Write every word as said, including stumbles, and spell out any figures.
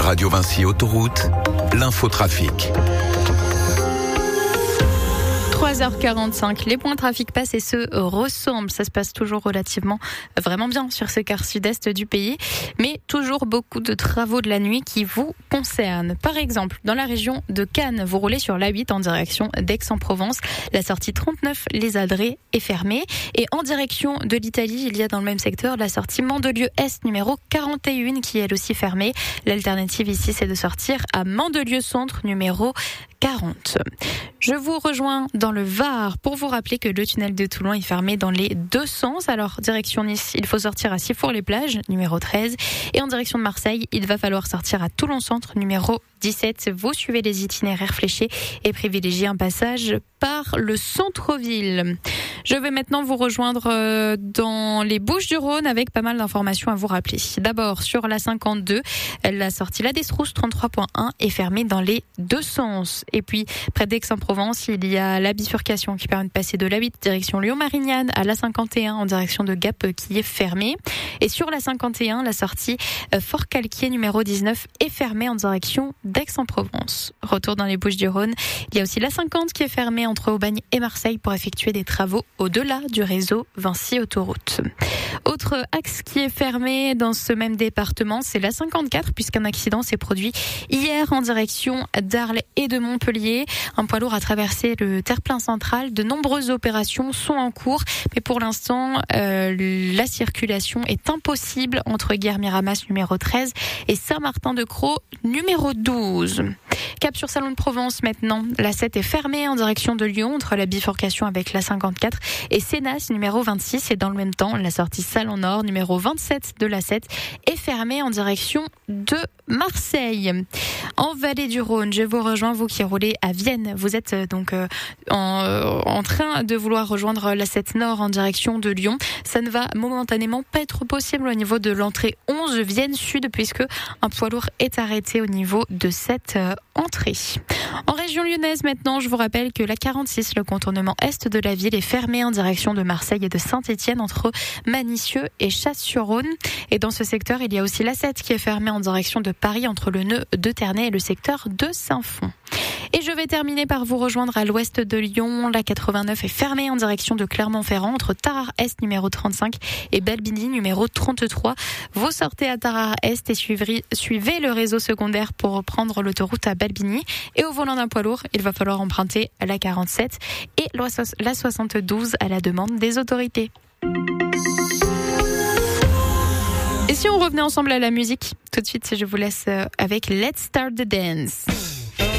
Radio Vinci Autoroute, l'infotrafic. trois heures quarante-cinq, les points de trafic passent et se ressemblent. Ça se passe toujours relativement vraiment bien sur ce quart sud-est du pays, mais toujours beaucoup de travaux de la nuit qui vous concernent. Par exemple, dans la région de Cannes, vous roulez sur l'A huit en direction d'Aix-en-Provence. La sortie trente-neuf, Les Adrets, est fermée. Et en direction de l'Italie, il y a dans le même secteur la sortie Mandelieu-Est numéro quarante et un qui est elle aussi fermée. L'alternative ici, c'est de sortir à Mandelieu-Centre numéro quarante. Je vous rejoins dans le Var pour vous rappeler que le tunnel de Toulon est fermé dans les deux sens. Alors, direction Nice, il faut sortir à Sifour-les-Plages, numéro treize. Et en direction de Marseille, il va falloir sortir à Toulon-Centre, numéro dix-sept. Vous suivez les itinéraires fléchés et privilégiez un passage par le centre-ville. Je vais maintenant vous rejoindre dans les Bouches-du-Rhône avec pas mal d'informations à vous rappeler. D'abord, sur la cinquante-deux, la sortie La Destrousse trente-trois point un est fermée dans les deux sens. Et puis, près d'Aix-en-Provence, il y a la bifurcation qui permet de passer de l'A huit direction Lyon-Marignane à la cinquante et un en direction de Gap qui est fermée. Et sur la cinquante et un, la sortie Fort-Calquier numéro dix-neuf est fermée en direction d'Aix-en-Provence. Retour dans les Bouches-du-Rhône, il y a aussi la cinquante qui est fermée entre Aubagne et Marseille pour effectuer des travaux au-delà du réseau Vinci Autoroute. Autre axe qui est fermé dans ce même département, c'est la cinquante-quatre puisqu'un accident s'est produit hier en direction d'Arles et de Montpellier. Un poids lourd a traversé le terre-plein central. De nombreuses opérations sont en cours, mais pour l'instant, euh, la circulation est impossible entre Guermiramas numéro treize et Saint-Martin-de-Crau numéro douze. Cap sur Salon de Provence maintenant. La sept est fermée en direction de Lyon entre la bifurcation avec la cinquante-quatre et Sénas numéro vingt-six. Et dans le même temps, la sortie Salon Nord numéro vingt-sept de la sept est fermée en direction de Marseille. En Vallée du Rhône, je vous rejoins, vous qui roulez à Vienne. Vous êtes donc euh, en, euh, en train de vouloir rejoindre la sept Nord en direction de Lyon. Ça ne va momentanément pas être possible au niveau de l'entrée onze Vienne Sud puisque un poids lourd est arrêté au niveau de cette euh, entrée. En région lyonnaise maintenant, je vous rappelle que la quarante-six, le contournement est de la ville, est fermé en direction de Marseille et de Saint-Étienne entre Manicieux et Chasse-sur-Rhône. Et dans ce secteur, il y a aussi la sept qui est fermée en direction de Paris entre le nœud de Ternay et le secteur de Saint-Fond. Et je vais terminer par vous rejoindre à l'ouest de Lyon. La quatre-vingt-neuf est fermée en direction de Clermont-Ferrand entre Tarare-Est numéro trente-cinq et Balbini numéro trente-trois. Vous sortez à Tarare-Est et suivez, suivez le réseau secondaire pour prendre l'autoroute à Balbini. Et au volant d'un poids lourd, il va falloir emprunter la quarante-sept et la soixante-douze à la demande des autorités. Et si on revenait ensemble à la musique, tout de suite, je vous laisse avec Let's Start the Dance.